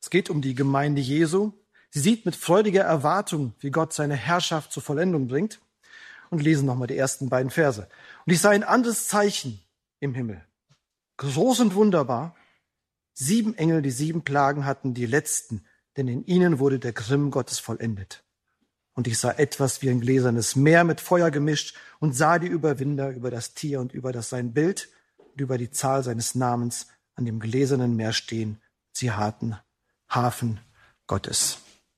Es geht um die Gemeinde Jesu. Sie sieht mit freudiger Erwartung, wie Gott seine Herrschaft zur Vollendung bringt. Und lesen nochmal die ersten beiden Verse. Und ich sah ein anderes Zeichen im Himmel. Groß und wunderbar. 7 Engel, die 7 Plagen hatten, die letzten, denn in ihnen wurde der Grimm Gottes vollendet. Und ich sah etwas wie ein gläsernes Meer mit Feuer gemischt und sah die Überwinder über das Tier und über sein Bild und über die Zahl seines Namens an dem gläsernen Meer stehen. Sie hatten Hafen Gottes.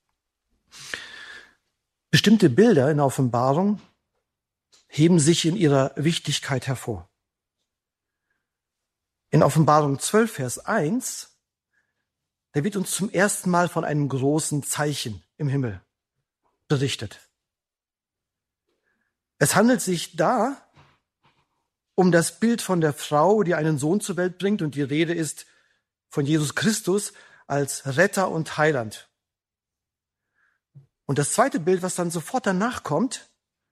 Bestimmte Bilder in der Offenbarung heben sich in ihrer Wichtigkeit hervor. In Offenbarung 12, Vers 1, da wird uns zum ersten Mal von einem großen Zeichen im Himmel berichtet. Es handelt sich da um das Bild von der Frau, die einen Sohn zur Welt bringt, und die Rede ist von Jesus Christus als Retter und Heiland. Und das zweite Bild, was dann sofort danach kommt,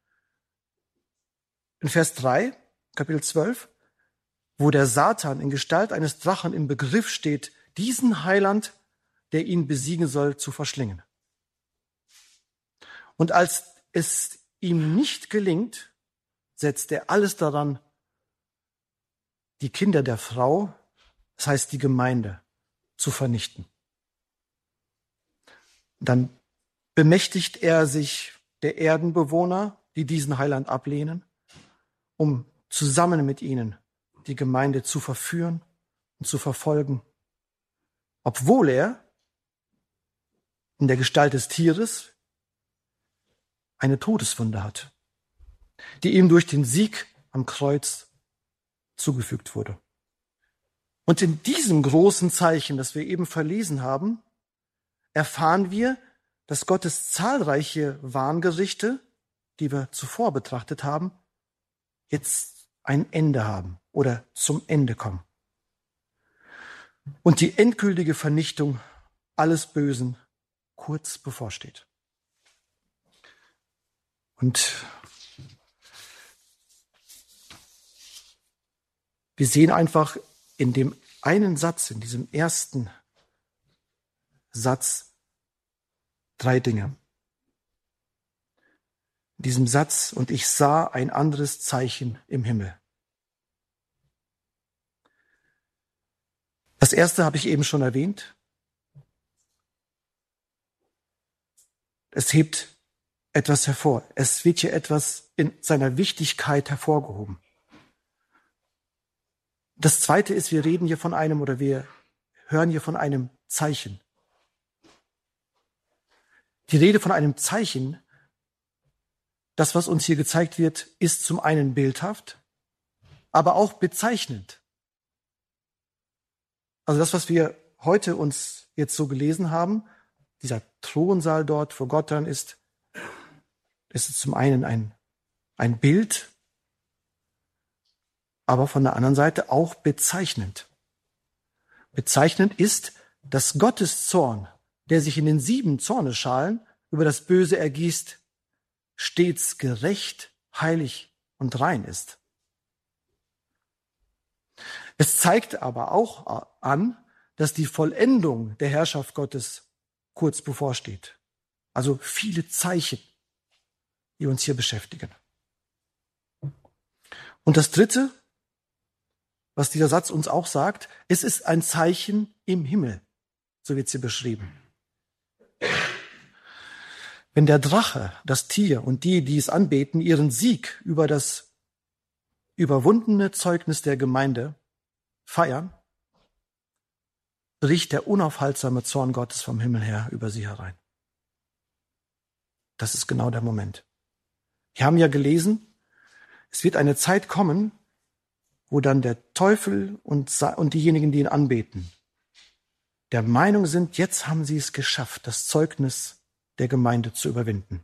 in Vers 3, Kapitel 12, wo der Satan in Gestalt eines Drachen im Begriff steht, diesen Heiland, der ihn besiegen soll, zu verschlingen. Und als es ihm nicht gelingt, setzt er alles daran, die Kinder der Frau, das heißt die Gemeinde, zu vernichten. Dann bemächtigt er sich der Erdenbewohner, die diesen Heiland ablehnen, um zusammen mit ihnen die Gemeinde zu verführen und zu verfolgen, obwohl er in der Gestalt des Tieres eine Todeswunde hat, die ihm durch den Sieg am Kreuz zugefügt wurde. Und in diesem großen Zeichen, das wir eben verlesen haben, erfahren wir, dass Gottes zahlreiche Warngerichte, die wir zuvor betrachtet haben, jetzt ein Ende haben oder zum Ende kommen. Und die endgültige Vernichtung alles Bösen kurz bevorsteht. Und wir sehen einfach in dem einen Satz, in diesem ersten Satz, 3 Dinge. In diesem Satz, und ich sah ein anderes Zeichen im Himmel. Das erste habe ich eben schon erwähnt. Es hebt etwas hervor. Es wird hier etwas in seiner Wichtigkeit hervorgehoben. Das zweite ist, wir reden hier von einem oder wir hören hier von einem Zeichen. Die Rede von einem Zeichen, das, was uns hier gezeigt wird, ist zum einen bildhaft, aber auch bezeichnend. Also das, was wir heute uns jetzt so gelesen haben, dieser Thronsaal dort vor Gott dann ist zum einen ein Bild, aber von der anderen Seite auch bezeichnend. Bezeichnend ist, dass Gottes Zorn, der sich in den 7 Zornesschalen über das Böse ergießt, stets gerecht, heilig und rein ist. Es zeigt aber auch an, dass die Vollendung der Herrschaft Gottes kurz bevorsteht. Also viele Zeichen, die uns hier beschäftigen. Und das dritte, was dieser Satz uns auch sagt, es ist ein Zeichen im Himmel. So wird es hier beschrieben. Wenn der Drache, das Tier und die, die es anbeten, ihren Sieg über das überwundene Zeugnis der Gemeinde feiern, bricht der unaufhaltsame Zorn Gottes vom Himmel her über sie herein. Das ist genau der Moment. Wir haben ja gelesen, es wird eine Zeit kommen, wo dann der Teufel und diejenigen, die ihn anbeten, der Meinung sind, jetzt haben sie es geschafft, das Zeugnis der Gemeinde zu überwinden.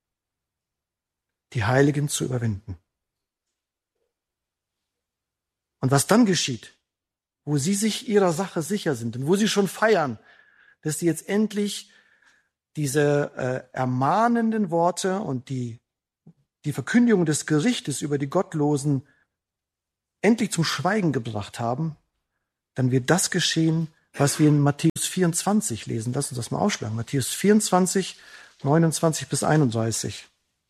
Die Heiligen zu überwinden. Und was dann geschieht, wo sie sich ihrer Sache sicher sind und wo sie schon feiern, dass sie jetzt endlich diese ermahnenden Worte und die Verkündigung des Gerichtes über die Gottlosen endlich zum Schweigen gebracht haben, dann wird das geschehen, was wir in Matthäus 24 lesen. Lass uns das mal aufschlagen. Matthäus 24, 29 bis 31.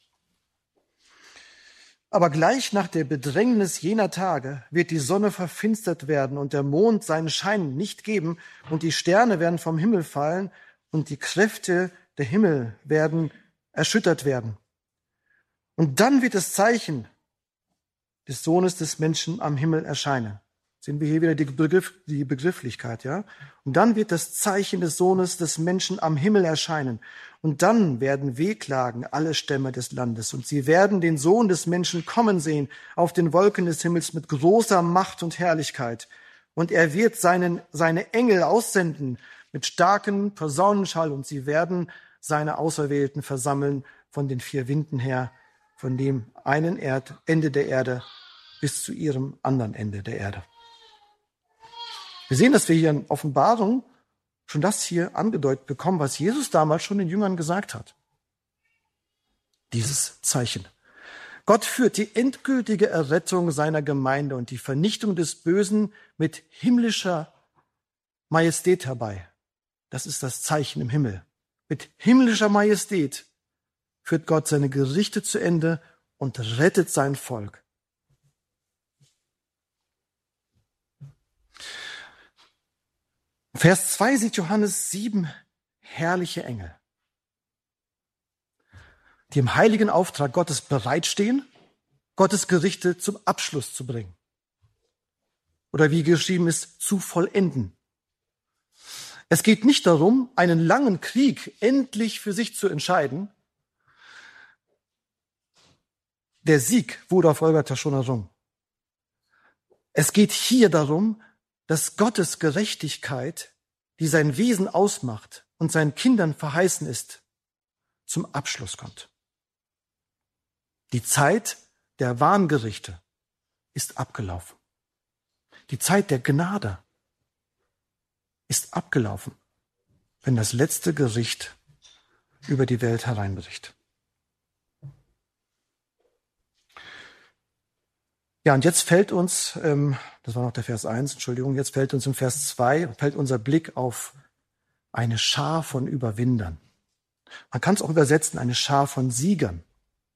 Aber gleich nach der Bedrängnis jener Tage wird die Sonne verfinstert werden und der Mond seinen Schein nicht geben und die Sterne werden vom Himmel fallen und die Kräfte der Himmel werden erschüttert werden. Und dann wird das Zeichen des Sohnes des Menschen am Himmel erscheinen. Sehen wir hier wieder die Begrifflichkeit, ja? Und dann wird das Zeichen des Sohnes des Menschen am Himmel erscheinen. Und dann werden wehklagen alle Stämme des Landes. Und sie werden den Sohn des Menschen kommen sehen auf den Wolken des Himmels mit großer Macht und Herrlichkeit. Und er wird seine Engel aussenden mit starkem Posaunenschall. Und sie werden seine Auserwählten versammeln von den 4 Winden her, von dem einen Ende der Erde bis zu ihrem anderen Ende der Erde. Wir sehen, dass wir hier in Offenbarung schon das hier angedeutet bekommen, was Jesus damals schon den Jüngern gesagt hat. Dieses Zeichen. Gott führt die endgültige Errettung seiner Gemeinde und die Vernichtung des Bösen mit himmlischer Majestät herbei. Das ist das Zeichen im Himmel. Mit himmlischer Majestät führt Gott seine Gerichte zu Ende und rettet sein Volk. Vers 2 sieht Johannes 7 herrliche Engel, die im heiligen Auftrag Gottes bereitstehen, Gottes Gerichte zum Abschluss zu bringen. Oder wie geschrieben ist, zu vollenden. Es geht nicht darum, einen langen Krieg endlich für sich zu entscheiden. Der Sieg wurde auf Golgatha schon errungen. Es geht hier darum, dass Gottes Gerechtigkeit, die sein Wesen ausmacht und seinen Kindern verheißen ist, zum Abschluss kommt. Die Zeit der wahren Gerichte ist abgelaufen. Die Zeit der Gnade ist abgelaufen, wenn das letzte Gericht über die Welt hereinbricht. Ja, und jetzt fällt uns, das war noch der Vers 1, Entschuldigung, jetzt fällt uns im Vers 2, fällt unser Blick auf eine Schar von Überwindern. Man kann es auch übersetzen, eine Schar von Siegern.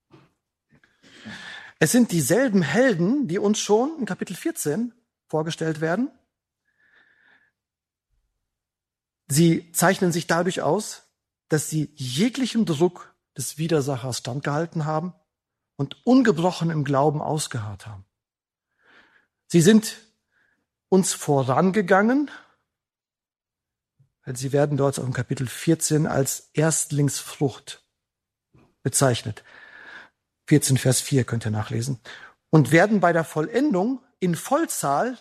Es sind dieselben Helden, die uns schon in Kapitel 14 vorgestellt werden. Sie zeichnen sich dadurch aus, dass sie jeglichem Druck des Widersachers standgehalten haben und ungebrochen im Glauben ausgeharrt haben. Sie sind uns vorangegangen, weil sie werden dort im Kapitel 14 als Erstlingsfrucht bezeichnet. 14 Vers 4 könnt ihr nachlesen. Und werden bei der Vollendung in Vollzahl,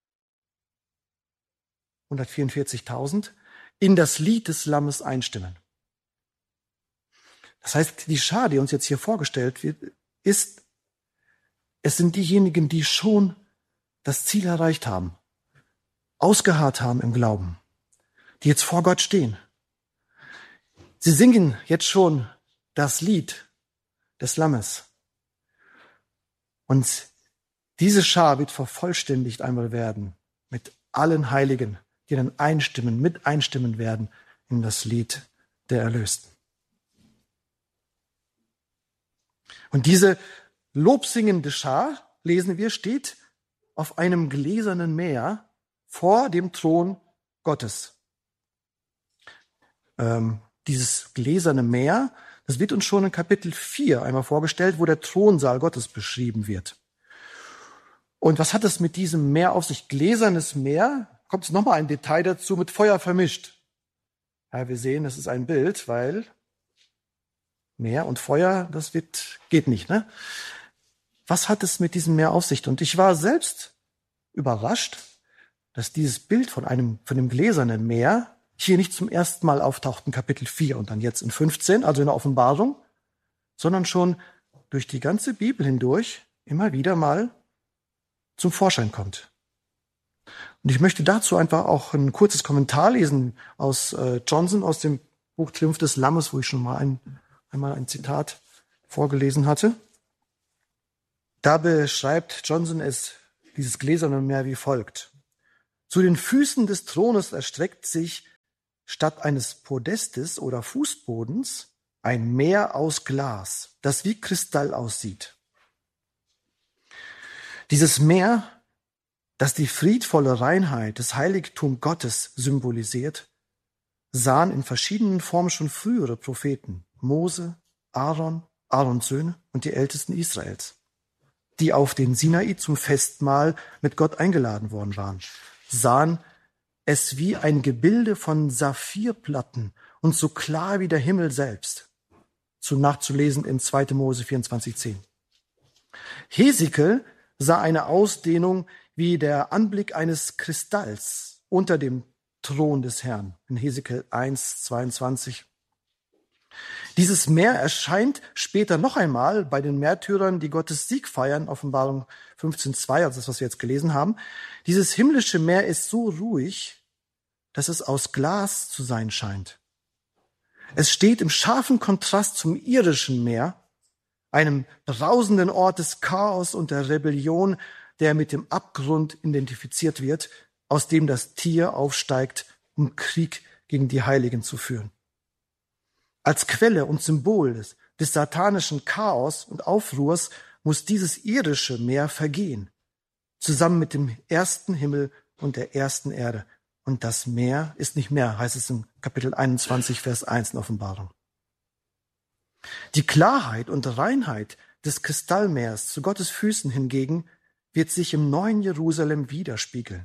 144.000, in das Lied des Lammes einstimmen. Das heißt, die Schar, die uns jetzt hier vorgestellt wird, es sind diejenigen, die schon das Ziel erreicht haben, ausgeharrt haben im Glauben, die jetzt vor Gott stehen. Sie singen jetzt schon das Lied des Lammes. Und diese Schar wird vervollständigt einmal werden mit allen Heiligen, die dann mit einstimmen werden in das Lied der Erlösten. Und diese lobsingende Schar, lesen wir, steht auf einem gläsernen Meer vor dem Thron Gottes. Dieses gläserne Meer, das wird uns schon in Kapitel 4 einmal vorgestellt, wo der Thronsaal Gottes beschrieben wird. Und was hat es mit diesem Meer auf sich? Gläsernes Meer, kommt es nochmal ein Detail dazu, mit Feuer vermischt. Ja, wir sehen, das ist ein Bild, weil Meer und Feuer, geht nicht, ne? Was hat es mit diesem Meer auf sich? Und ich war selbst überrascht, dass dieses Bild von dem gläsernen Meer hier nicht zum ersten Mal auftaucht in Kapitel 4 und dann jetzt in 15, also in der Offenbarung, sondern schon durch die ganze Bibel hindurch immer wieder mal zum Vorschein kommt. Und ich möchte dazu einfach auch ein kurzes Kommentar lesen aus Johnson aus dem Buch Triumph des Lammes, wo ich schon mal einmal ein Zitat vorgelesen hatte. Da beschreibt Johnson dieses gläserne Meer wie folgt. Zu den Füßen des Thrones erstreckt sich statt eines Podestes oder Fußbodens ein Meer aus Glas, das wie Kristall aussieht. Dieses Meer, das die friedvolle Reinheit des Heiligtums Gottes symbolisiert, sahen in verschiedenen Formen schon frühere Propheten, Mose, Aaron, Aarons Söhne und die Ältesten Israels, die auf den Sinai zum Festmahl mit Gott eingeladen worden waren, sahen es wie ein Gebilde von Saphirplatten und so klar wie der Himmel selbst. Nachzulesen in 2. Mose 24,10. Hesekiel sah eine Ausdehnung wie der Anblick eines Kristalls unter dem Thron des Herrn in Hesekiel 1,22. Dieses Meer erscheint später noch einmal bei den Märtyrern, die Gottes Sieg feiern, Offenbarung 15,2, also das, was wir jetzt gelesen haben. Dieses himmlische Meer ist so ruhig, dass es aus Glas zu sein scheint. Es steht im scharfen Kontrast zum irdischen Meer, einem brausenden Ort des Chaos und der Rebellion, der mit dem Abgrund identifiziert wird, aus dem das Tier aufsteigt, um Krieg gegen die Heiligen zu führen. Als Quelle und Symbol des satanischen Chaos und Aufruhrs muss dieses irdische Meer vergehen, zusammen mit dem ersten Himmel und der ersten Erde. Und das Meer ist nicht mehr, heißt es im Kapitel 21, Vers 1 in Offenbarung. Die Klarheit und Reinheit des Kristallmeers zu Gottes Füßen hingegen wird sich im neuen Jerusalem widerspiegeln.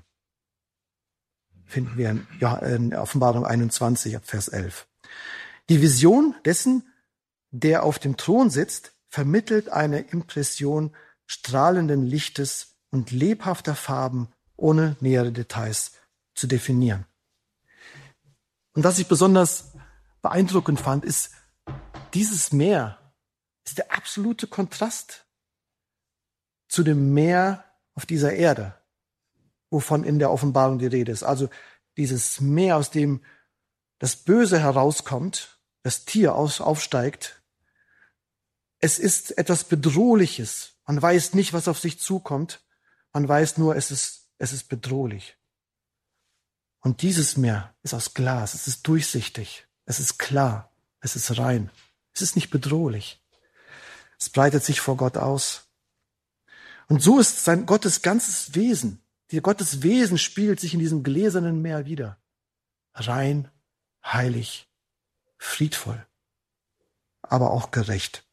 Finden wir in Offenbarung 21, Vers 11. Die Vision dessen, der auf dem Thron sitzt, vermittelt eine Impression strahlenden Lichtes und lebhafter Farben, ohne nähere Details zu definieren. Und was ich besonders beeindruckend fand, ist, dieses Meer ist der absolute Kontrast zu dem Meer auf dieser Erde, wovon in der Offenbarung die Rede ist. Also dieses Meer, aus dem das Böse herauskommt, das Tier aufsteigt. Es ist etwas Bedrohliches. Man weiß nicht, was auf sich zukommt. Man weiß nur, es ist bedrohlich. Und dieses Meer ist aus Glas. Es ist durchsichtig. Es ist klar. Es ist rein. Es ist nicht bedrohlich. Es breitet sich vor Gott aus. Und so ist Gottes ganzes Wesen. Gottes Wesen spiegelt sich in diesem gläsernen Meer wider. Rein, heilig, friedvoll, aber auch gerecht.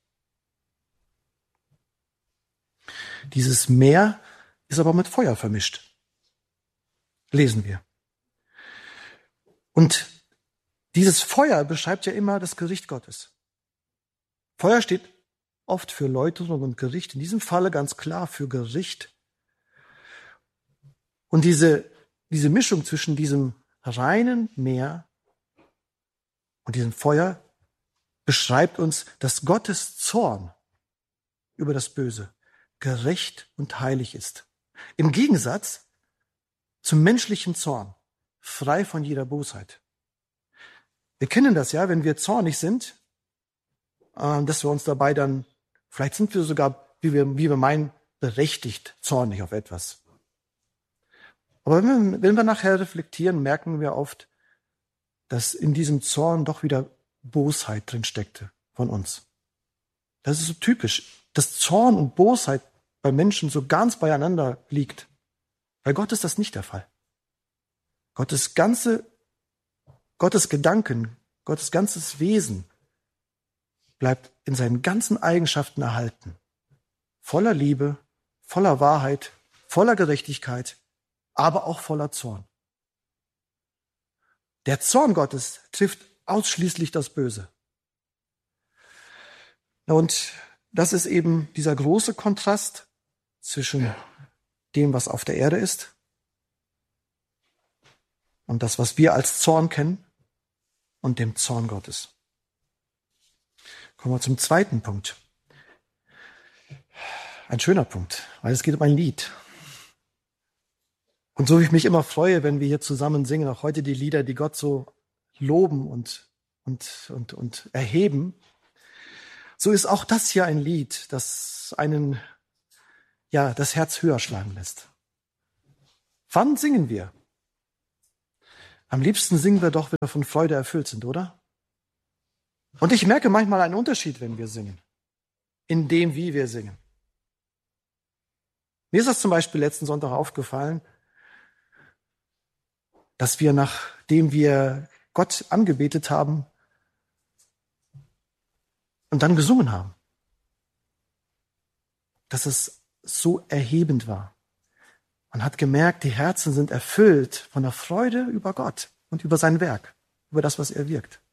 Dieses Meer ist aber mit Feuer vermischt. Lesen wir. Und dieses Feuer beschreibt ja immer das Gericht Gottes. Feuer steht oft für Läuterung und Gericht, in diesem Falle ganz klar für Gericht. Und diese Mischung zwischen diesem reinen Meer und diesem Feuer beschreibt uns, dass Gottes Zorn über das Böse gerecht und heilig ist. Im Gegensatz zum menschlichen Zorn, frei von jeder Bosheit. Wir kennen das ja, wenn wir zornig sind, dass wir uns dabei dann, vielleicht sind wir sogar, wie wir meinen, berechtigt zornig auf etwas. Aber wenn wir nachher reflektieren, merken wir oft, dass in diesem Zorn doch wieder Bosheit drin steckte von uns. Das ist so typisch, dass Zorn und Bosheit bei Menschen so ganz beieinander liegt. Bei Gott ist das nicht der Fall. Gottes Gedanken, Gottes ganzes Wesen bleibt in seinen ganzen Eigenschaften erhalten. Voller Liebe, voller Wahrheit, voller Gerechtigkeit, aber auch voller Zorn. Der Zorn Gottes trifft ausschließlich das Böse. Und das ist eben dieser große Kontrast zwischen dem, was auf der Erde ist, und das, was wir als Zorn kennen, und dem Zorn Gottes. Kommen wir zum zweiten Punkt. Ein schöner Punkt, weil es geht um ein Lied. Und so wie ich mich immer freue, wenn wir hier zusammen singen, auch heute die Lieder, die Gott so loben und erheben, so ist auch das hier ein Lied, das das Herz höher schlagen lässt. Wann singen wir? Am liebsten singen wir doch, wenn wir von Freude erfüllt sind, oder? Und ich merke manchmal einen Unterschied, wenn wir singen. In dem, wie wir singen. Mir ist das zum Beispiel letzten Sonntag aufgefallen, dass wir, nachdem wir Gott angebetet haben und dann gesungen haben, dass es so erhebend war. Man hat gemerkt, die Herzen sind erfüllt von der Freude über Gott und über sein Werk, über das, was er wirkt.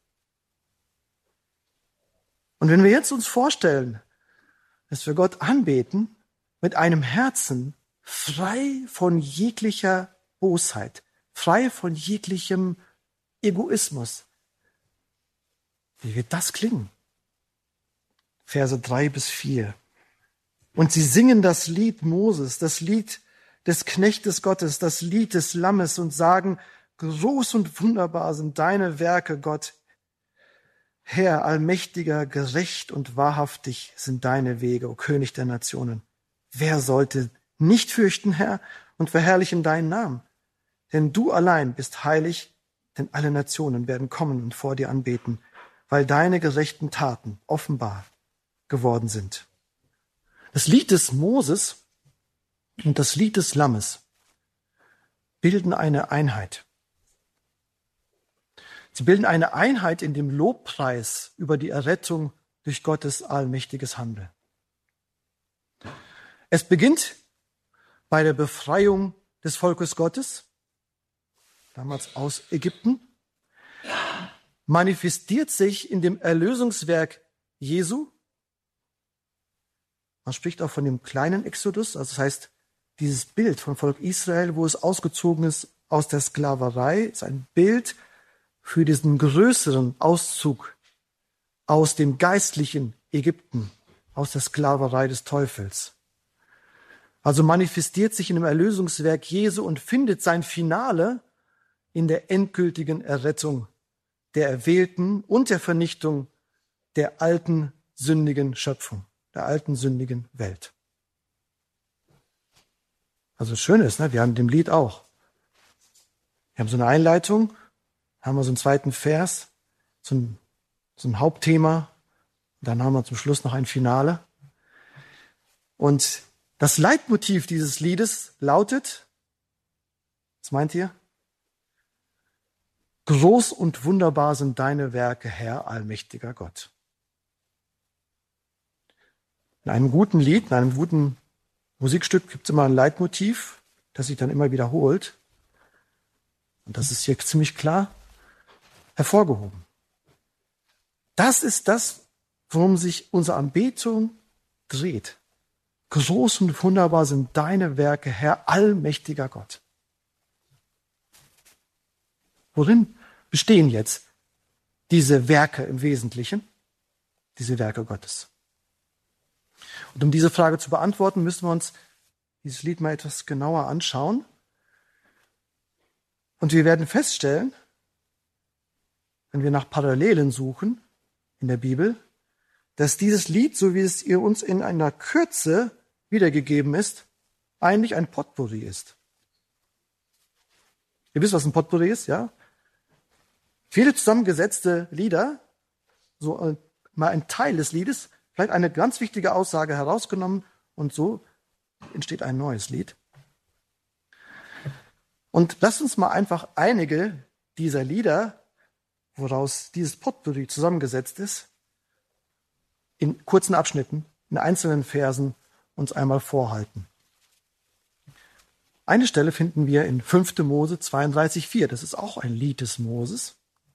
Und wenn wir jetzt uns vorstellen, dass wir Gott anbeten mit einem Herzen frei von jeglicher Bosheit, frei von jeglichem Egoismus, wie wird das klingen? Verse 3-4. Und sie singen das Lied Moses, das Lied des Knechtes Gottes, das Lied des Lammes und sagen, groß und wunderbar sind deine Werke, Gott. Herr, allmächtiger, gerecht und wahrhaftig sind deine Wege, o König der Nationen. Wer sollte nicht fürchten, Herr, und verherrlichen deinen Namen? Denn du allein bist heilig, denn alle Nationen werden kommen und vor dir anbeten, weil deine gerechten Taten offenbar geworden sind. Das Lied des Moses und das Lied des Lammes bilden eine Einheit. Sie bilden eine Einheit in dem Lobpreis über die Errettung durch Gottes allmächtiges Handeln. Es beginnt bei der Befreiung des Volkes Gottes, damals aus Ägypten, manifestiert sich in dem Erlösungswerk Jesu. Man spricht auch von dem kleinen Exodus, also das heißt, dieses Bild vom Volk Israel, wo es ausgezogen ist aus der Sklaverei, ist ein Bild für diesen größeren Auszug aus dem geistlichen Ägypten, aus der Sklaverei des Teufels. Also manifestiert sich in dem Erlösungswerk Jesu und findet sein Finale in der endgültigen Errettung der Erwählten und der Vernichtung der alten sündigen Schöpfung, der alten sündigen Welt. Also das Schöne ist, wir haben dem Lied auch. Wir haben so eine Einleitung, haben wir so einen zweiten Vers, so ein Hauptthema, dann haben wir zum Schluss noch ein Finale. Und das Leitmotiv dieses Liedes lautet, was meint ihr? Groß und wunderbar sind deine Werke, Herr, allmächtiger Gott. In einem guten Lied, in einem guten Musikstück gibt es immer ein Leitmotiv, das sich dann immer wiederholt. Und das ist hier ziemlich klar hervorgehoben. Das ist das, worum sich unsere Anbetung dreht. Groß und wunderbar sind deine Werke, Herr, allmächtiger Gott. Worin bestehen jetzt diese Werke im Wesentlichen? Diese Werke Gottes. Und um diese Frage zu beantworten, müssen wir uns dieses Lied mal etwas genauer anschauen. Und wir werden feststellen, wenn wir nach Parallelen suchen in der Bibel, dass dieses Lied, so wie es ihr uns in einer Kürze wiedergegeben ist, eigentlich ein Potpourri ist. Ihr wisst, was ein Potpourri ist, ja? Viele zusammengesetzte Lieder, so mal ein Teil des Liedes, vielleicht eine ganz wichtige Aussage herausgenommen und so entsteht ein neues Lied. Und lasst uns mal einfach einige dieser Lieder, woraus dieses Potpourri zusammengesetzt ist, in kurzen Abschnitten, in einzelnen Versen uns einmal vorhalten. Eine Stelle finden wir in 5. Mose 32,4. Das ist auch ein Lied des Moses.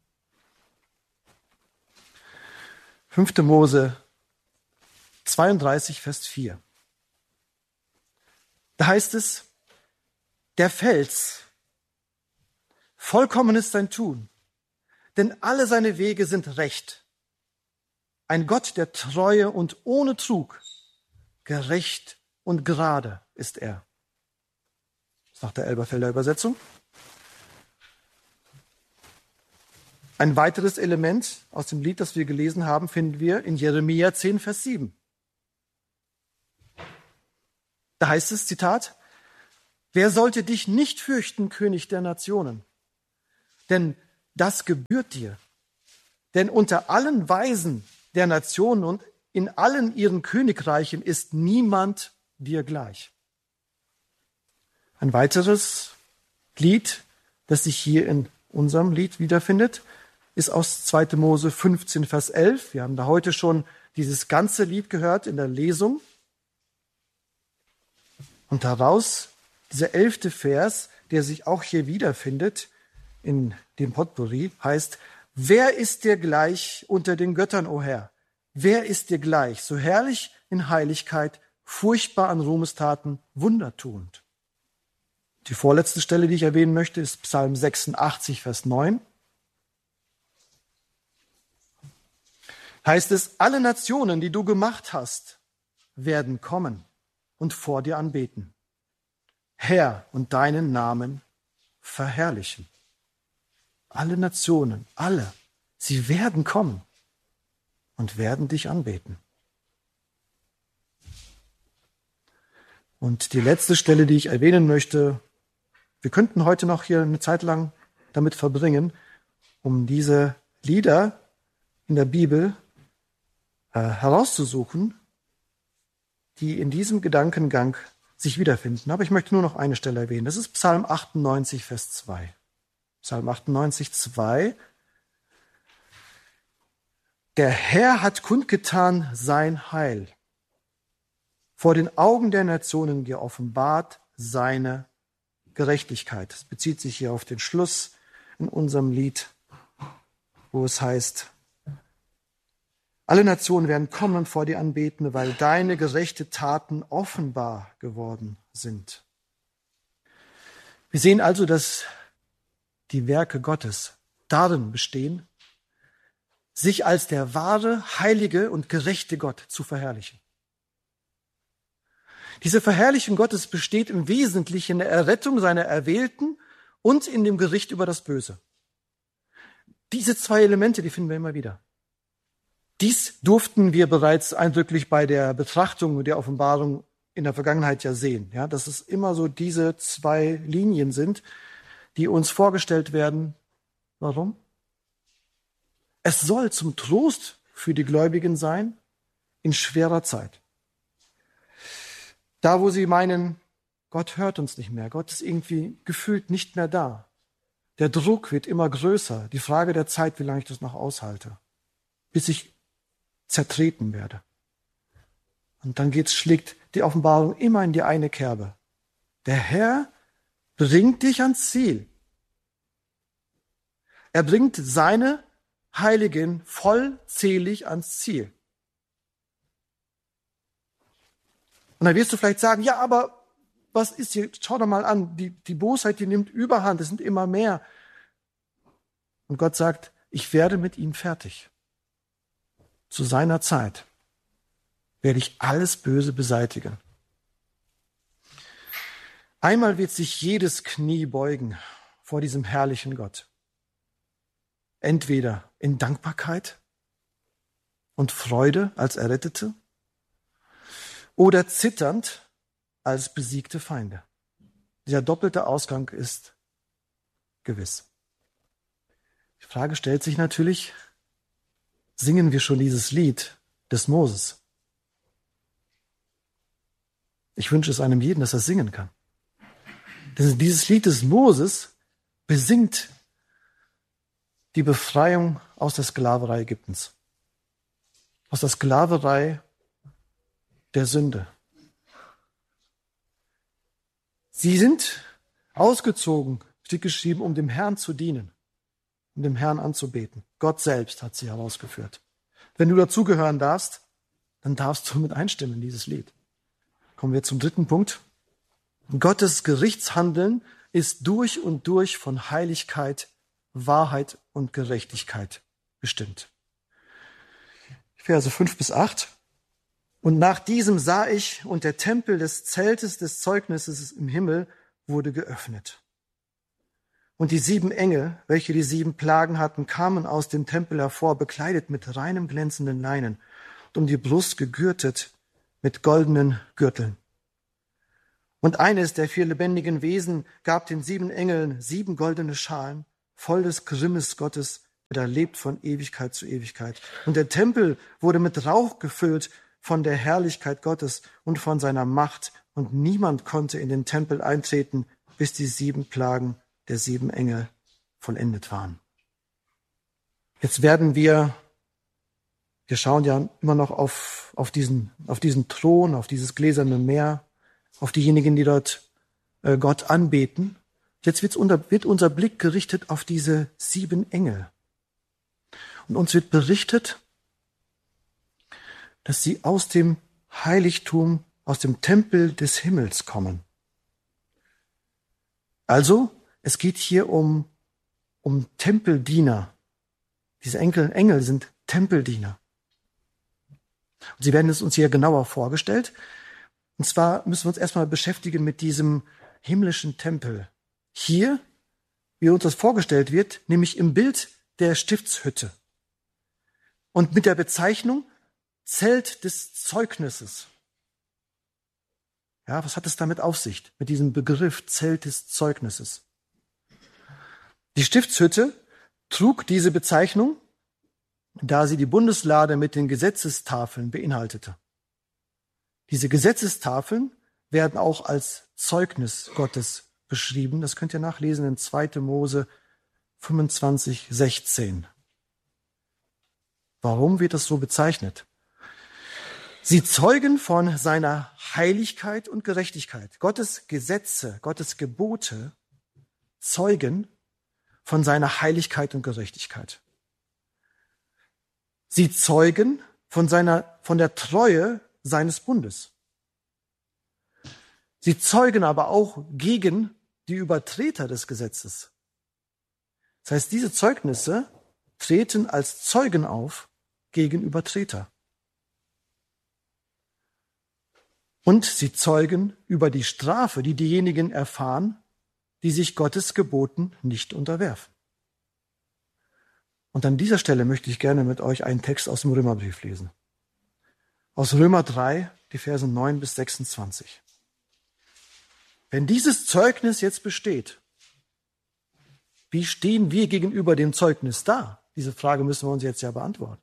5. Mose 32, Vers 4. Da heißt es, der Fels, vollkommen ist sein Tun, denn alle seine Wege sind recht. Ein Gott der Treue und ohne Trug, gerecht und gerade ist er. Das ist nach der Elberfelder Übersetzung. Ein weiteres Element aus dem Lied, das wir gelesen haben, finden wir in Jeremia 10, Vers 7. Da heißt es, Zitat, wer sollte dich nicht fürchten, König der Nationen? denn das gebührt dir. Denn unter allen Weisen der Nationen und in allen ihren Königreichen ist niemand dir gleich. Ein weiteres Lied, das sich hier in unserem Lied wiederfindet, ist aus 2. Mose 15, Vers 11. Wir haben da heute schon dieses ganze Lied gehört in der Lesung. Und daraus, dieser 11. Vers, der sich auch hier wiederfindet in dem Potpourri, heißt: Wer ist dir gleich unter den Göttern, o Herr? Wer ist dir gleich, so herrlich in Heiligkeit, furchtbar an Ruhmestaten, wundertuend? Die vorletzte Stelle, die ich erwähnen möchte, ist Psalm 86, Vers 9. Heißt es: Alle Nationen, die du gemacht hast, werden kommen und vor dir anbeten. Herr, und deinen Namen verherrlichen. Alle Nationen, alle, sie werden kommen und werden dich anbeten. Und die letzte Stelle, die ich erwähnen möchte, wir könnten heute noch hier eine Zeit lang damit verbringen, um diese Lieder in der Bibel herauszusuchen, die in diesem Gedankengang sich wiederfinden. Aber ich möchte nur noch eine Stelle erwähnen. Das ist Psalm 98, Vers 2. Psalm 98, 2. Der Herr hat kundgetan sein Heil. Vor den Augen der Nationen geoffenbart seine Gerechtigkeit. Das bezieht sich hier auf den Schluss in unserem Lied, wo es heißt: Alle Nationen werden kommen und vor dir anbeten, weil deine gerechte Taten offenbar geworden sind. Wir sehen also, dass die Werke Gottes darin bestehen, sich als der wahre, heilige und gerechte Gott zu verherrlichen. Diese Verherrlichung Gottes besteht im Wesentlichen in der Errettung seiner Erwählten und in dem Gericht über das Böse. Diese zwei Elemente, die finden wir immer wieder. Dies durften wir bereits eindrücklich bei der Betrachtung der Offenbarung in der Vergangenheit ja sehen, ja, dass es immer so diese zwei Linien sind, die uns vorgestellt werden. Warum? Es soll zum Trost für die Gläubigen sein in schwerer Zeit. Da, wo sie meinen, Gott hört uns nicht mehr, Gott ist irgendwie gefühlt nicht mehr da. Der Druck wird immer größer. Die Frage der Zeit, wie lange ich das noch aushalte, bis ich zertreten werde. Und dann schlägt die Offenbarung immer in die eine Kerbe. Der Herr bringt dich ans Ziel. Er bringt seine Heiligen vollzählig ans Ziel. Und dann wirst du vielleicht sagen, ja, aber was ist hier? Schau doch mal an, die Bosheit, die nimmt Überhand, es sind immer mehr. Und Gott sagt, ich werde mit ihnen fertig. Zu seiner Zeit werde ich alles Böse beseitigen. Einmal wird sich jedes Knie beugen vor diesem herrlichen Gott. Entweder in Dankbarkeit und Freude als Errettete oder zitternd als besiegte Feinde. Dieser doppelte Ausgang ist gewiss. Die Frage stellt sich natürlich, singen wir schon dieses Lied des Moses? Ich wünsche es einem jeden, dass er singen kann. Denn dieses Lied des Moses besingt die Befreiung aus der Sklaverei Ägyptens. Aus der Sklaverei der Sünde. Sie sind ausgezogen, steht geschrieben, um dem Herrn zu dienen, um dem Herrn anzubeten. Gott selbst hat sie herausgeführt. Wenn du dazugehören darfst, dann darfst du mit einstimmen in dieses Lied. Kommen wir zum dritten Punkt. Gottes Gerichtshandeln ist durch und durch von Heiligkeit, Wahrheit und Gerechtigkeit bestimmt. Verse 5-8. Und nach diesem sah ich, und der Tempel des Zeltes des Zeugnisses im Himmel wurde geöffnet. Und die 7 Engel, welche die 7 Plagen hatten, kamen aus dem Tempel hervor, bekleidet mit reinem glänzenden Leinen und um die Brust gegürtet mit goldenen Gürteln. Und eines der 4 lebendigen Wesen gab den 7 Engeln 7 goldene Schalen voll des Grimmes Gottes, der lebt von Ewigkeit zu Ewigkeit. Und der Tempel wurde mit Rauch gefüllt von der Herrlichkeit Gottes und von seiner Macht. Und niemand konnte in den Tempel eintreten, bis die 7 Plagen der 7 Engel vollendet waren. Jetzt werden wir schauen ja immer noch auf diesen Thron, auf dieses gläserne Meer, auf diejenigen, die dort Gott anbeten. Jetzt wird unser Blick gerichtet auf diese 7 Engel. Und uns wird berichtet, dass sie aus dem Heiligtum, aus dem Tempel des Himmels kommen. Also, es geht hier um Tempeldiener. Diese Engel sind Tempeldiener. Und sie werden es uns hier genauer vorgestellt. Und zwar müssen wir uns erstmal beschäftigen mit diesem himmlischen Tempel. Hier, wie uns das vorgestellt wird, nämlich im Bild der Stiftshütte. Und mit der Bezeichnung Zelt des Zeugnisses. Ja, was hat es damit auf sich, mit diesem Begriff Zelt des Zeugnisses? Die Stiftshütte trug diese Bezeichnung, da sie die Bundeslade mit den Gesetzestafeln beinhaltete. Diese Gesetzestafeln werden auch als Zeugnis Gottes beschrieben. Das könnt ihr nachlesen in 2. Mose 25, 16. Warum wird das so bezeichnet? Sie zeugen von seiner Heiligkeit und Gerechtigkeit. Gottes Gesetze, Gottes Gebote zeugen von seiner Heiligkeit und Gerechtigkeit. Sie zeugen von der Treue seines Bundes. Sie zeugen aber auch gegen die Übertreter des Gesetzes. Das heißt, diese Zeugnisse treten als Zeugen auf gegen Übertreter. Und sie zeugen über die Strafe, die diejenigen erfahren, die sich Gottes Geboten nicht unterwerfen. Und an dieser Stelle möchte ich gerne mit euch einen Text aus dem Römerbrief lesen. Aus Römer 3, die Verse 9 bis 26. Wenn dieses Zeugnis jetzt besteht, wie stehen wir gegenüber dem Zeugnis da? Diese Frage müssen wir uns jetzt ja beantworten.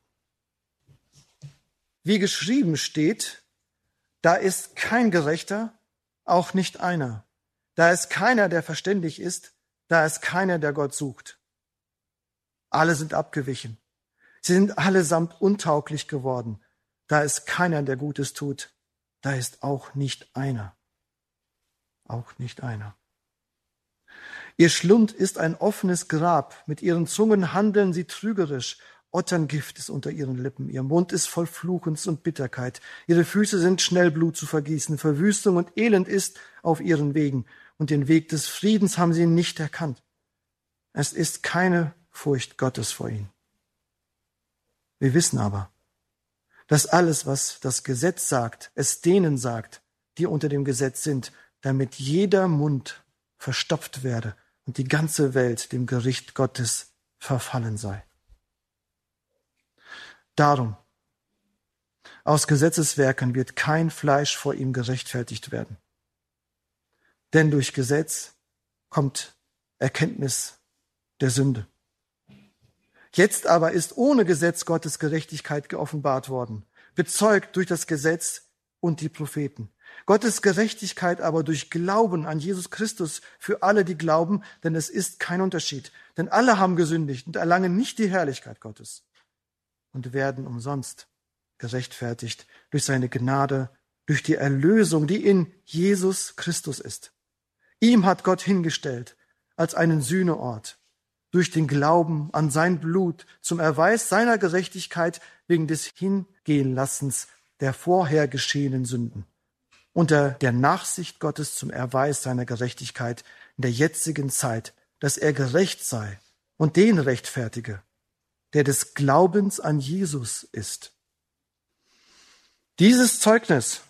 Wie geschrieben steht, da ist kein Gerechter, auch nicht einer. Da ist keiner, der verständig ist, da ist keiner, der Gott sucht. Alle sind abgewichen. Sie sind allesamt untauglich geworden. Da ist keiner, der Gutes tut. Da ist auch nicht einer. Auch nicht einer. Ihr Schlund ist ein offenes Grab. Mit ihren Zungen handeln sie trügerisch. Otterngift ist unter ihren Lippen. Ihr Mund ist voll Fluchens und Bitterkeit. Ihre Füße sind schnell Blut zu vergießen. Verwüstung und Elend ist auf ihren Wegen. Und den Weg des Friedens haben sie nicht erkannt. Es ist keine Furcht Gottes vor ihnen. Wir wissen aber, dass alles, was das Gesetz sagt, es denen sagt, die unter dem Gesetz sind, damit jeder Mund verstopft werde und die ganze Welt dem Gericht Gottes verfallen sei. Darum, aus Gesetzeswerken wird kein Fleisch vor ihm gerechtfertigt werden. Denn durch Gesetz kommt Erkenntnis der Sünde. Jetzt aber ist ohne Gesetz Gottes Gerechtigkeit geoffenbart worden, bezeugt durch das Gesetz und die Propheten. Gottes Gerechtigkeit aber durch Glauben an Jesus Christus für alle, die glauben, denn es ist kein Unterschied. Denn alle haben gesündigt und erlangen nicht die Herrlichkeit Gottes und werden umsonst gerechtfertigt durch seine Gnade, durch die Erlösung, die in Jesus Christus ist. Ihm hat Gott hingestellt als einen Sühneort, durch den Glauben an sein Blut zum Erweis seiner Gerechtigkeit wegen des Hingehenlassens der vorher geschehenen Sünden, unter der Nachsicht Gottes zum Erweis seiner Gerechtigkeit in der jetzigen Zeit, dass er gerecht sei und den rechtfertige, der des Glaubens an Jesus ist. Dieses Zeugnis,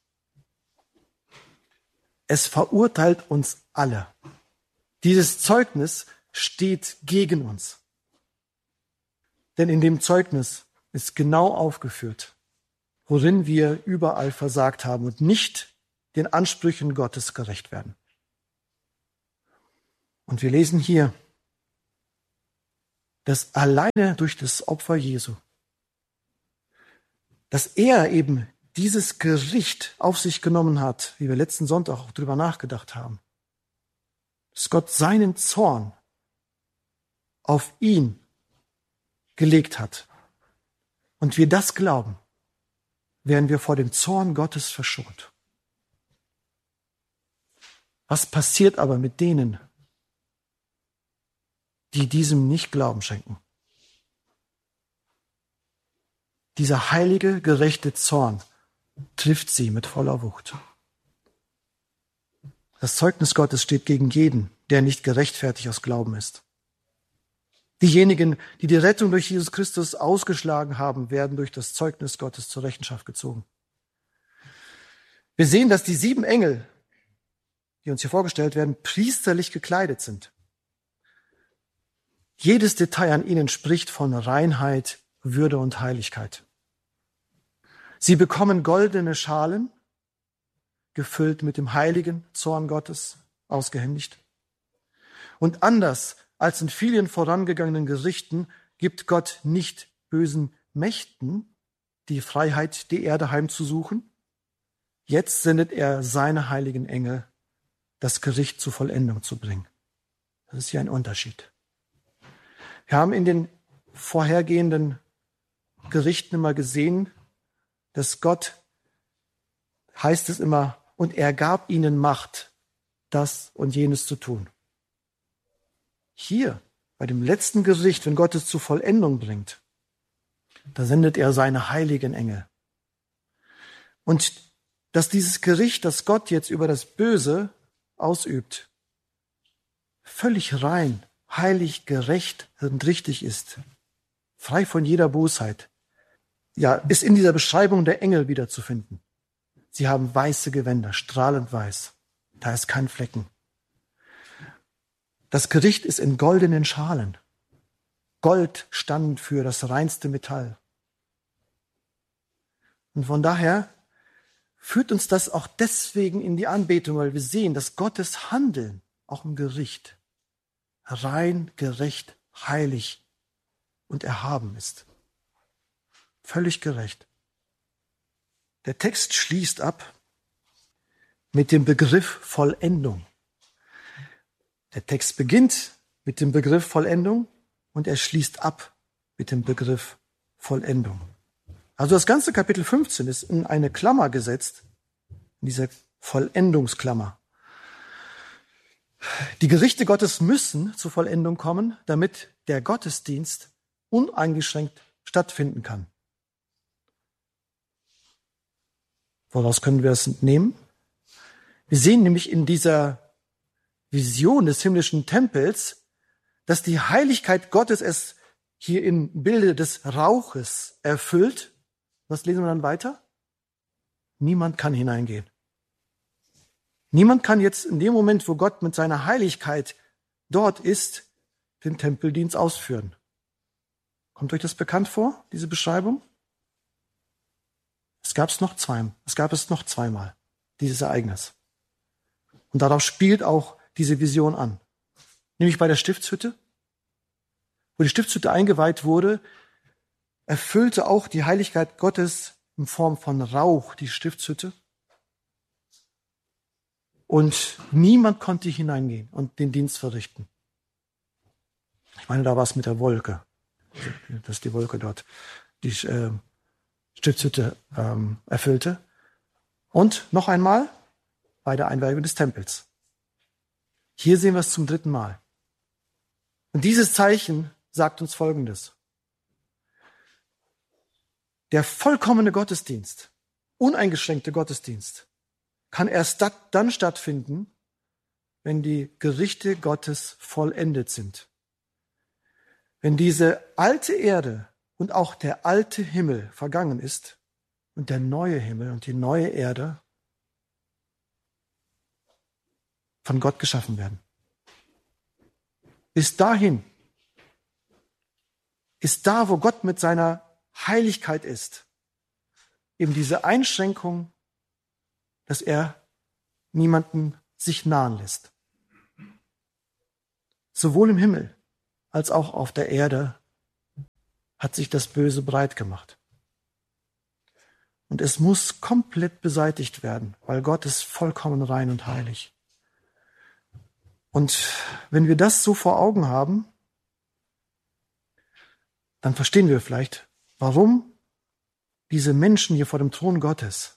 es verurteilt uns alle. Dieses Zeugnis steht gegen uns. Denn in dem Zeugnis ist genau aufgeführt, worin wir überall versagt haben und nicht den Ansprüchen Gottes gerecht werden. Und wir lesen hier dass alleine durch das Opfer Jesu, dass er eben dieses Gericht auf sich genommen hat, wie wir letzten Sonntag auch drüber nachgedacht haben, dass Gott seinen Zorn auf ihn gelegt hat und wir das glauben, werden wir vor dem Zorn Gottes verschont. Was passiert aber mit denen, die diesem nicht Glauben schenken? Dieser heilige, gerechte Zorn trifft sie mit voller Wucht. Das Zeugnis Gottes steht gegen jeden, der nicht gerechtfertigt aus Glauben ist. Diejenigen, die die Rettung durch Jesus Christus ausgeschlagen haben, werden durch das Zeugnis Gottes zur Rechenschaft gezogen. Wir sehen, dass die 7 Engel, die uns hier vorgestellt werden, priesterlich gekleidet sind. Jedes Detail an ihnen spricht von Reinheit, Würde und Heiligkeit. Sie bekommen goldene Schalen, gefüllt mit dem heiligen Zorn Gottes, ausgehändigt. Und anders als in vielen vorangegangenen Gerichten gibt Gott nicht bösen Mächten die Freiheit, die Erde heimzusuchen. Jetzt sendet er seine heiligen Engel, das Gericht zur Vollendung zu bringen. Das ist hier ein Unterschied. Wir haben in den vorhergehenden Gerichten immer gesehen, dass Gott, heißt es immer, und er gab ihnen Macht, das und jenes zu tun. Hier, bei dem letzten Gericht, wenn Gott es zur Vollendung bringt, da sendet er seine heiligen Engel. Und dass dieses Gericht, das Gott jetzt über das Böse ausübt, völlig rein, heilig, gerecht und richtig ist, frei von jeder Bosheit, ja, ist in dieser Beschreibung der Engel wiederzufinden. Sie haben weiße Gewänder, strahlend weiß. Da ist kein Flecken. Das Gericht ist in goldenen Schalen. Gold stand für das reinste Metall. Und von daher führt uns das auch deswegen in die Anbetung, weil wir sehen, dass Gottes Handeln auch im Gericht rein, gerecht, heilig und erhaben ist. Völlig gerecht. Der Text schließt ab mit dem Begriff Vollendung. Der Text beginnt mit dem Begriff Vollendung und er schließt ab mit dem Begriff Vollendung. Also das ganze Kapitel 15 ist in eine Klammer gesetzt, in diese Vollendungsklammer. Die Gerichte Gottes müssen zur Vollendung kommen, damit der Gottesdienst uneingeschränkt stattfinden kann. Woraus können wir es entnehmen? Wir sehen nämlich in dieser Vision des himmlischen Tempels, dass die Heiligkeit Gottes es hier im Bilde des Rauches erfüllt. Was lesen wir dann weiter? Niemand kann hineingehen. Niemand kann jetzt in dem Moment, wo Gott mit seiner Heiligkeit dort ist, den Tempeldienst ausführen. Kommt euch das bekannt vor, diese Beschreibung? Es gab es noch zweimal, dieses Ereignis. Und darauf spielt auch diese Vision an. Nämlich bei der Stiftshütte. Wo die Stiftshütte eingeweiht wurde, erfüllte auch die Heiligkeit Gottes in Form von Rauch die Stiftshütte. Und niemand konnte hineingehen und den Dienst verrichten. Ich meine, da war es mit der Wolke. Dass die Wolke dort die Stiftshütte erfüllte. Und noch einmal bei der Einweihung des Tempels. Hier sehen wir es zum 3. Mal. Und dieses Zeichen sagt uns Folgendes. Der vollkommene Gottesdienst, uneingeschränkte Gottesdienst, kann erst dann stattfinden, wenn die Gerichte Gottes vollendet sind. Wenn diese alte Erde und auch der alte Himmel vergangen ist und der neue Himmel und die neue Erde von Gott geschaffen werden. Bis dahin ist da, wo Gott mit seiner Heiligkeit ist, eben diese Einschränkung, dass er niemanden sich nahen lässt. Sowohl im Himmel als auch auf der Erde hat sich das Böse breit gemacht. Und es muss komplett beseitigt werden, weil Gott ist vollkommen rein und heilig. Und wenn wir das so vor Augen haben, dann verstehen wir vielleicht, warum diese Menschen hier vor dem Thron Gottes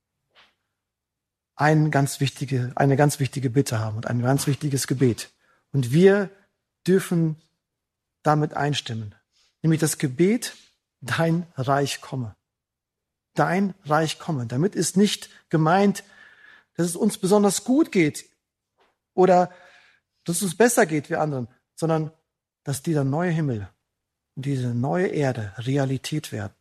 eine ganz wichtige Bitte haben und ein ganz wichtiges Gebet. Und wir dürfen damit einstimmen. Nämlich das Gebet, dein Reich komme. Dein Reich komme. Damit ist nicht gemeint, dass es uns besonders gut geht oder dass es uns besser geht wie anderen, sondern dass dieser neue Himmel und diese neue Erde Realität werden.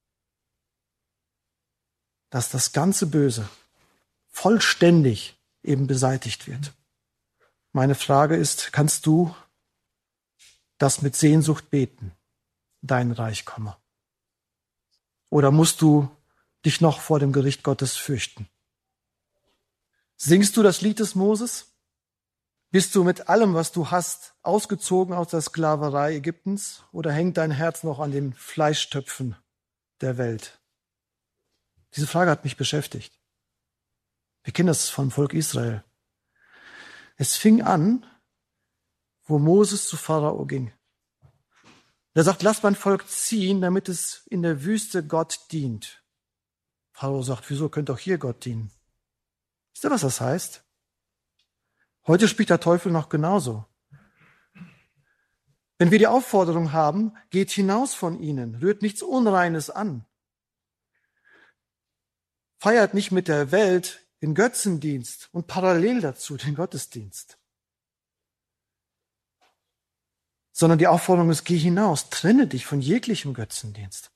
Dass das ganze Böse vollständig eben beseitigt wird. Meine Frage ist, kannst du das mit Sehnsucht beten, dein Reich komme? Oder musst du dich noch vor dem Gericht Gottes fürchten? Singst du das Lied des Moses? Bist du mit allem, was du hast, ausgezogen aus der Sklaverei Ägyptens? Oder hängt dein Herz noch an den Fleischtöpfen der Welt? Diese Frage hat mich beschäftigt. Wir kennen das vom Volk Israel. Es fing an, wo Moses zu Pharao ging. Er sagt, lass mein Volk ziehen, damit es in der Wüste Gott dient. Pharao sagt, wieso könnte auch hier Gott dienen? Wisst ihr, was das heißt? Heute spricht der Teufel noch genauso. Wenn wir die Aufforderung haben, geht hinaus von ihnen, rührt nichts Unreines an. Feiert nicht mit der Welt den Götzendienst und parallel dazu den Gottesdienst. Sondern die Aufforderung ist, geh hinaus, trenne dich von jeglichem Götzendienst.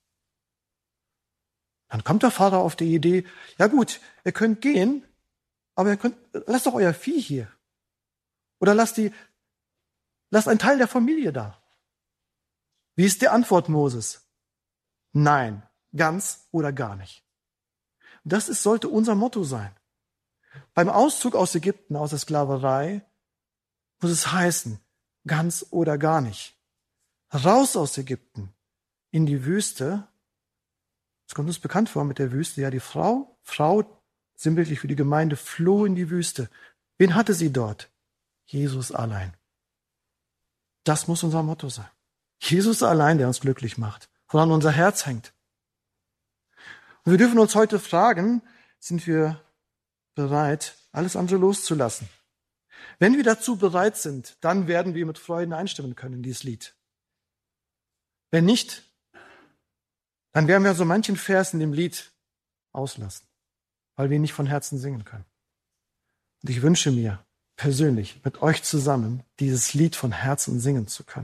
Dann kommt der Vater auf die Idee, ja gut, ihr könnt gehen, aber lasst doch euer Vieh hier. Oder lasst einen Teil der Familie da. Wie ist die Antwort Moses? Nein, ganz oder gar nicht. Sollte unser Motto sein. Beim Auszug aus Ägypten, aus der Sklaverei, muss es heißen, ganz oder gar nicht. Raus aus Ägypten, in die Wüste. Es kommt uns bekannt vor mit der Wüste. Ja, die Frau sinnbildlich für die Gemeinde, floh in die Wüste. Wen hatte sie dort? Jesus allein. Das muss unser Motto sein. Jesus allein, der uns glücklich macht, woran unser Herz hängt. Und wir dürfen uns heute fragen, sind wir bereit, alles andere loszulassen? Wenn wir dazu bereit sind, dann werden wir mit Freuden einstimmen können in dieses Lied. Wenn nicht, dann werden wir so manchen Vers in dem Lied auslassen, weil wir nicht von Herzen singen können. Und ich wünsche mir persönlich, mit euch zusammen, dieses Lied von Herzen singen zu können.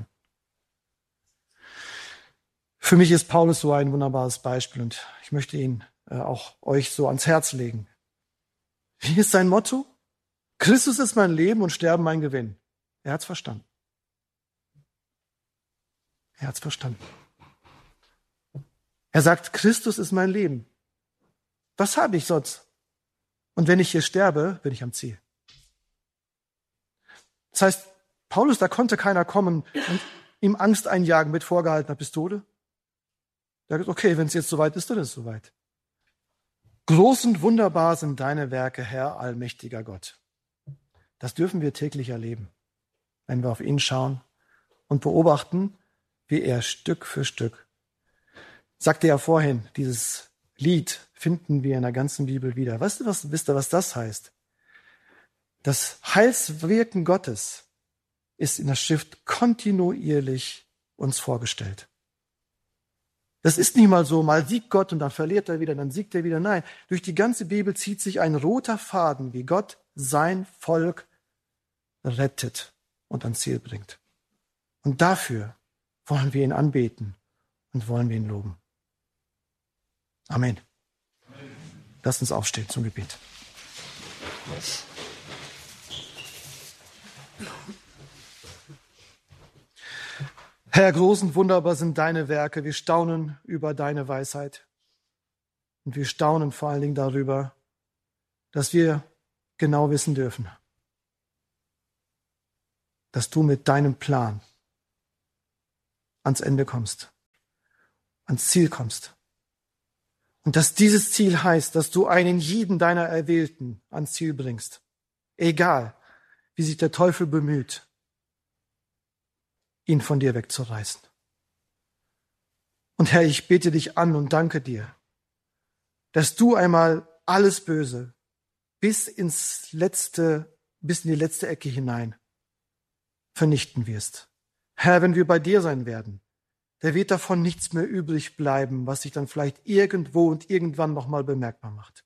Für mich ist Paulus so ein wunderbares Beispiel und ich möchte ihn auch euch so ans Herz legen. Wie ist sein Motto? Christus ist mein Leben und Sterben mein Gewinn. Er hat's verstanden. Er hat's verstanden. Er sagt, Christus ist mein Leben. Was habe ich sonst? Und wenn ich hier sterbe, bin ich am Ziel. Das heißt, Paulus, da konnte keiner kommen und ihm Angst einjagen mit vorgehaltener Pistole. Er sagt, okay, wenn es jetzt soweit ist, dann ist es soweit. Groß und wunderbar sind deine Werke, Herr, allmächtiger Gott. Das dürfen wir täglich erleben, wenn wir auf ihn schauen und beobachten, wie er Stück für Stück, sagte ja vorhin, dieses Lied finden wir in der ganzen Bibel wieder. Wisst ihr, was das heißt? Das Heilswirken Gottes ist in der Schrift kontinuierlich uns vorgestellt. Das ist nicht mal so, mal siegt Gott und dann verliert er wieder, dann siegt er wieder. Nein, durch die ganze Bibel zieht sich ein roter Faden, wie Gott sein Volk rettet und ans Ziel bringt. Und dafür wollen wir ihn anbeten und wollen wir ihn loben. Amen. Lasst uns aufstehen zum Gebet. Herr, groß und wunderbar sind deine Werke. Wir staunen über deine Weisheit. Und wir staunen vor allen Dingen darüber, dass wir genau wissen dürfen, dass du mit deinem Plan ans Ende kommst. ans Ziel kommst. Und dass dieses Ziel heißt, dass du einen jeden deiner Erwählten ans Ziel bringst. Egal, wie sich der Teufel bemüht, ihn von dir wegzureißen. Und Herr, ich bete dich an und danke dir, dass du einmal alles Böse bis in die letzte Ecke hinein vernichten wirst. Herr, wenn wir bei dir sein werden, da wird davon nichts mehr übrig bleiben, was sich dann vielleicht irgendwo und irgendwann nochmal bemerkbar macht.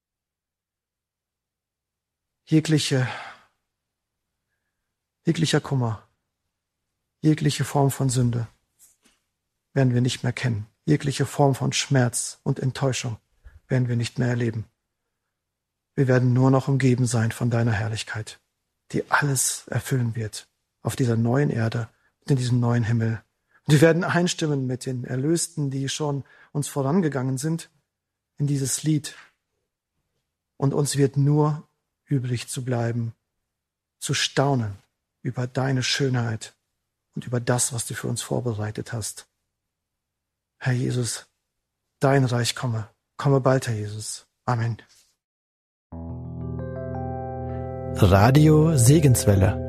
Jeglicher Kummer, jegliche Form von Sünde werden wir nicht mehr kennen. Jegliche Form von Schmerz und Enttäuschung werden wir nicht mehr erleben. Wir werden nur noch umgeben sein von deiner Herrlichkeit, die alles erfüllen wird auf dieser neuen Erde und in diesem neuen Himmel. Und wir werden einstimmen mit den Erlösten, die schon uns vorangegangen sind, in dieses Lied. Und uns wird nur übrig zu bleiben, zu staunen über deine Schönheit und über das, was du für uns vorbereitet hast. Herr Jesus, dein Reich komme. Komme bald, Herr Jesus. Amen. Radio Segenswelle.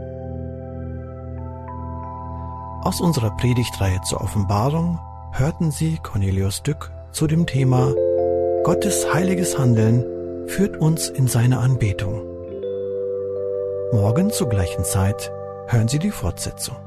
Aus unserer Predigtreihe zur Offenbarung hörten Sie Cornelius Dück zu dem Thema Gottes heiliges Handeln führt uns in seine Anbetung. Morgen zur gleichen Zeit hören Sie die Fortsetzung.